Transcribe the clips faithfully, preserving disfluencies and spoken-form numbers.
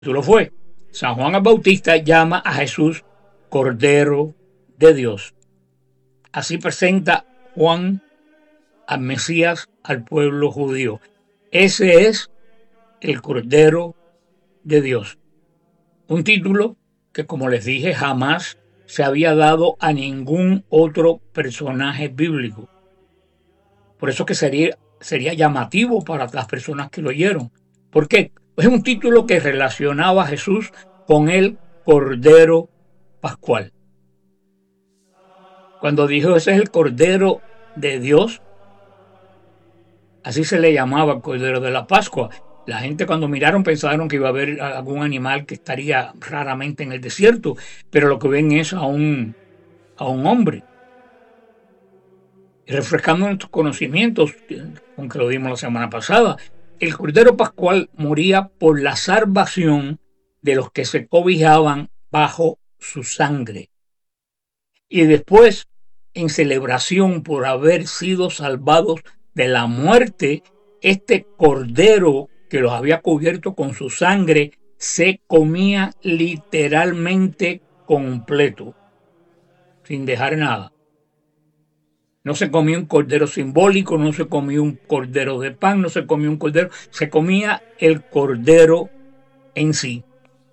Eso lo fue. San Juan el Bautista llama a Jesús Cordero de Dios. Así presenta Juan al Mesías al pueblo judío. Ese es el Cordero de Dios. Un título que, como les dije, jamás se había dado a ningún otro personaje bíblico. Por eso que sería, sería llamativo para las personas que lo oyeron. ¿Por qué? Es un título que relacionaba a Jesús con el Cordero Pascual. Cuando dijo ese es el Cordero de Dios, así se le llamaba el Cordero de la Pascua. La gente cuando miraron pensaron que iba a haber algún animal que estaría raramente en el desierto, pero lo que ven es a un, a un hombre. Y refrescando nuestros conocimientos, aunque lo dimos la semana pasada, el Cordero Pascual moría por la salvación de los que se cobijaban bajo su sangre. Y después, en celebración por haber sido salvados de la muerte, este Cordero que los había cubierto con su sangre se comía literalmente completo, sin dejar nada. No se comía un cordero simbólico, no se comía un cordero de pan, no se comía un cordero, se comía el cordero en sí.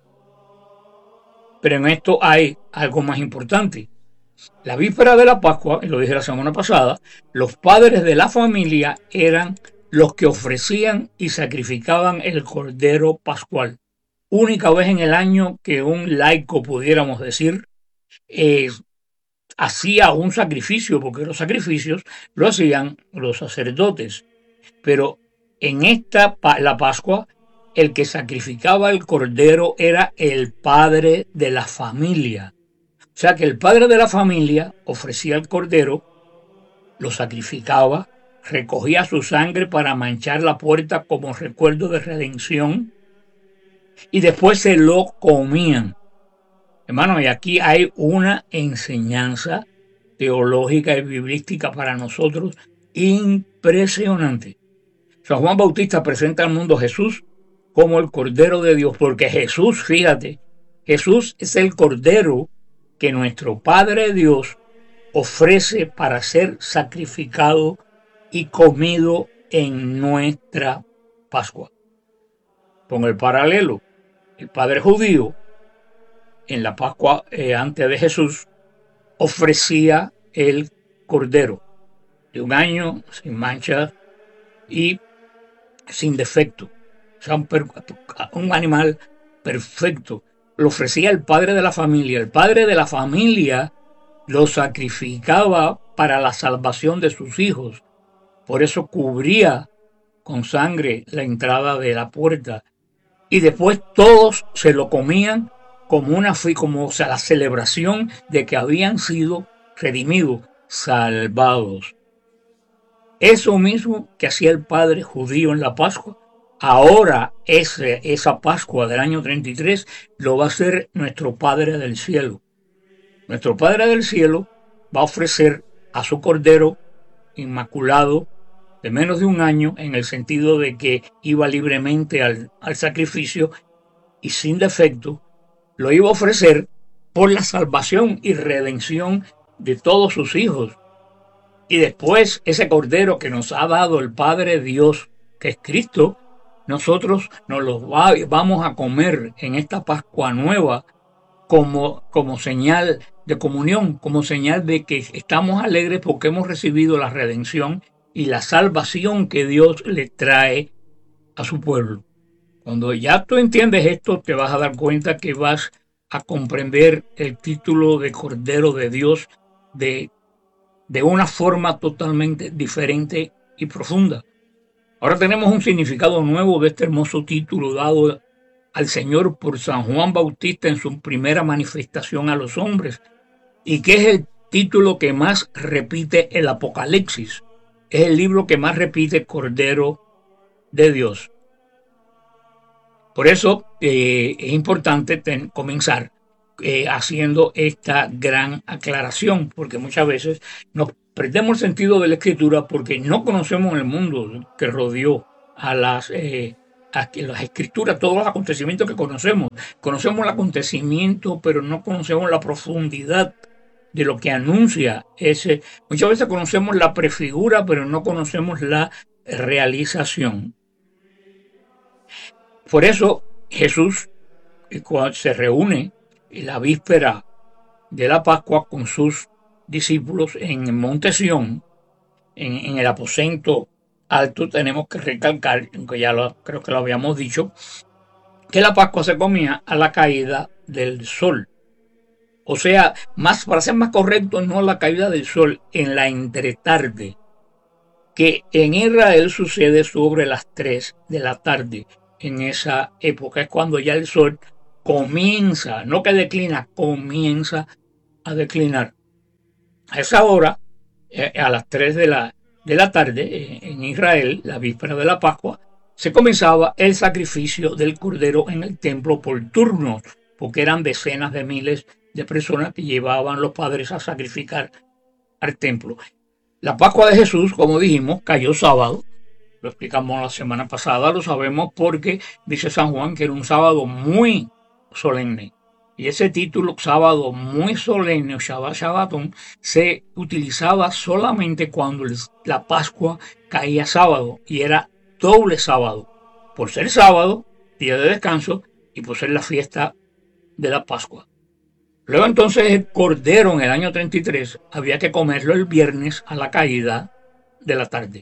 Pero en esto hay algo más importante. La víspera de la Pascua, y lo dije la semana pasada, los padres de la familia eran los que ofrecían y sacrificaban el cordero pascual. Única vez en el año que un laico, pudiéramos decir, eh, hacía un sacrificio, porque los sacrificios lo hacían los sacerdotes. Pero en esta, la Pascua, el que sacrificaba el cordero era el padre de la familia. O sea que el padre de la familia ofrecía el cordero, lo sacrificaba, recogía su sangre para manchar la puerta como recuerdo de redención y después se lo comían. Hermano, y aquí hay una enseñanza teológica y biblística para nosotros impresionante. San Juan Bautista presenta al mundo a Jesús como el Cordero de Dios, porque Jesús, fíjate, Jesús es el Cordero que nuestro Padre Dios ofrece para ser sacrificado y comido en nuestra Pascua. Con el paralelo, el Padre judío en la Pascua eh, antes de Jesús ofrecía el cordero de un año sin mancha y sin defecto, o sea, un, un animal perfecto. Lo ofrecía el padre de la familia. El padre de la familia lo sacrificaba para la salvación de sus hijos. Por eso cubría con sangre la entrada de la puerta. Y después todos se lo comían como una como o sea, la celebración de que habían sido redimidos, salvados. Eso mismo que hacía el padre judío en la Pascua, ahora ese, esa Pascua del año treinta y tres lo va a hacer nuestro Padre del Cielo. Nuestro Padre del Cielo va a ofrecer a su Cordero inmaculado de menos de un año, en el sentido de que iba libremente al, al sacrificio y sin defecto, lo iba a ofrecer por la salvación y redención de todos sus hijos. Y después ese Cordero que nos ha dado el Padre Dios, que es Cristo, nosotros nos lo va, vamos a comer en esta Pascua nueva como, como señal de comunión, como señal de que estamos alegres porque hemos recibido la redención y la salvación que Dios le trae a su pueblo. Cuando ya tú entiendes esto, te vas a dar cuenta que vas a comprender el título de Cordero de Dios de, de una forma totalmente diferente y profunda. Ahora tenemos un significado nuevo de este hermoso título dado al Señor por San Juan Bautista en su primera manifestación a los hombres, y que es el título que más repite el Apocalipsis. Es el libro que más repite Cordero de Dios. Por eso eh, es importante ten, comenzar eh, haciendo esta gran aclaración, porque muchas veces nos perdemos el sentido de la Escritura porque no conocemos el mundo que rodeó a las, eh, aquí las escrituras, todos los acontecimientos que conocemos. Conocemos el acontecimiento, pero no conocemos la profundidad de lo que anuncia ese. Muchas veces conocemos la prefigura, pero no conocemos la realización. Por eso Jesús cuando se reúne en la víspera de la Pascua con sus discípulos en el monte Sión, en, en el aposento alto. Tenemos que recalcar, aunque ya lo, creo que lo habíamos dicho, que la Pascua se comía a la caída del sol. O sea, más, para ser más correcto, no la caída del sol, en la entretarde, que en Israel sucede sobre las tres de la tarde. En esa época es cuando ya el sol comienza, no que declina, comienza a declinar. A esa hora, eh, a las tres de la, de la tarde, eh, en Israel, la víspera de la Pascua, se comenzaba el sacrificio del cordero en el templo por turnos, porque eran decenas de miles de personas que llevaban los padres a sacrificar al templo. La Pascua de Jesús, como dijimos, cayó sábado. Lo explicamos la semana pasada, lo sabemos porque dice San Juan que era un sábado muy solemne. Y ese título, sábado muy solemne o Shabbat Shabbatón, se utilizaba solamente cuando la Pascua caía sábado, y era doble sábado, por ser sábado, día de descanso, y por ser la fiesta de la Pascua. Luego entonces el cordero en el año treinta y tres había que comerlo el viernes a la caída de la tarde.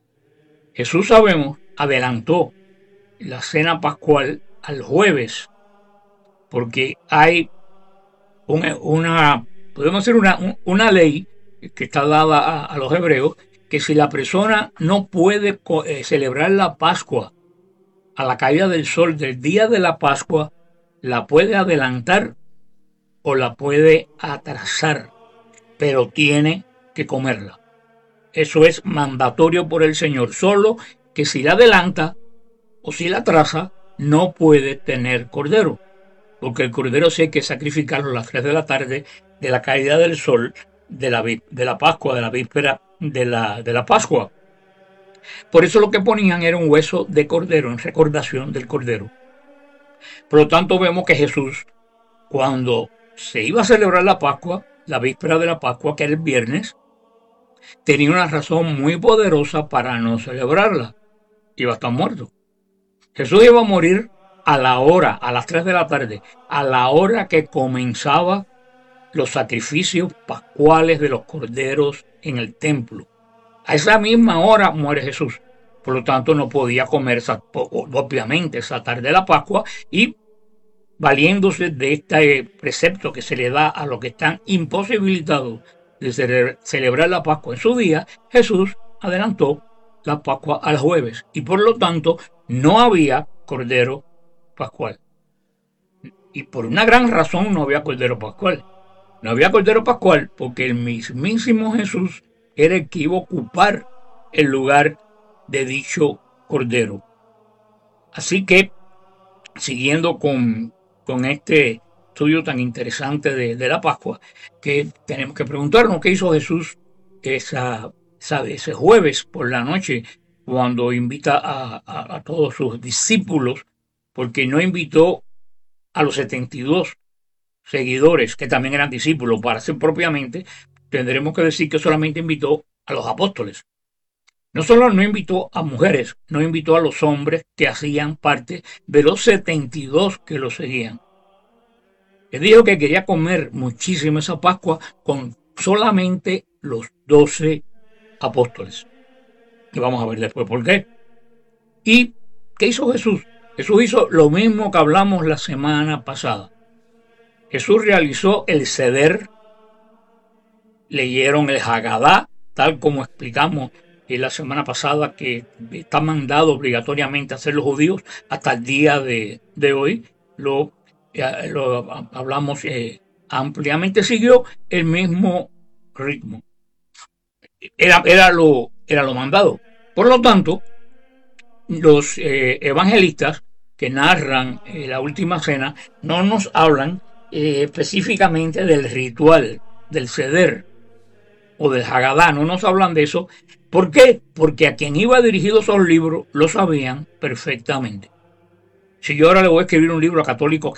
Jesús, sabemos, adelantó la cena pascual al jueves, porque hay una, una podemos decir una, una ley que está dada a, a los hebreos, que si la persona no puede eh, celebrar la Pascua a la caída del sol del día de la Pascua, la puede adelantar o la puede atrasar, pero tiene que comerla. Eso es mandatorio por el Señor, solo que si la adelanta o si la atrasa, no puede tener cordero, porque el cordero sí hay que sacrificarlo a las tres de la tarde de la caída del sol de la, de la Pascua, de la víspera de la, de la Pascua. Por eso lo que ponían era un hueso de cordero en recordación del cordero. Por lo tanto, vemos que Jesús, cuando se iba a celebrar la Pascua, la víspera de la Pascua, que era el viernes, tenía una razón muy poderosa para no celebrarla. Iba a estar muerto. Jesús iba a morir a la hora, a las tres de la tarde, a la hora que comenzaba los sacrificios pascuales de los corderos en el templo. A esa misma hora muere Jesús. Por lo tanto, no podía comer, obviamente, esa tarde de la Pascua, y valiéndose de este precepto que se le da a los que están imposibilitados de celebrar la Pascua en su día, Jesús adelantó la Pascua al jueves, y por lo tanto no había cordero pascual. Y por una gran razón no había cordero pascual. No había cordero pascual porque el mismísimo Jesús era el que iba a ocupar el lugar de dicho cordero. Así que, siguiendo con, con este estudio tan interesante de, de la Pascua, que tenemos que preguntarnos qué hizo Jesús esa, esa, ese jueves por la noche, cuando invita a, a, a todos sus discípulos, porque no invitó a los setenta y dos seguidores, que también eran discípulos. Para ser propiamente, tendremos que decir que solamente invitó a los apóstoles. No solo no invitó a mujeres, no invitó a los hombres que hacían parte de los setenta y dos que lo seguían. Él dijo que quería comer muchísimo esa Pascua con solamente los doce apóstoles. Y vamos a ver después por qué. ¿Y qué hizo Jesús? Jesús hizo lo mismo que hablamos la semana pasada. Jesús realizó el Seder, leyeron el Hagadá, tal como explicamos en la semana pasada, que está mandado obligatoriamente a hacer los judíos hasta el día de, de hoy. Lo, lo hablamos eh, ampliamente, siguió el mismo ritmo. Era, era, lo, era lo mandado. Por lo tanto, los eh, evangelistas que narran eh, la última cena no nos hablan eh, específicamente del ritual, del Seder. o del Hagadá, no nos hablan de eso. ¿Por qué? Porque a quien iba dirigido esos libros lo sabían perfectamente. Si yo ahora le voy a escribir un libro a católicos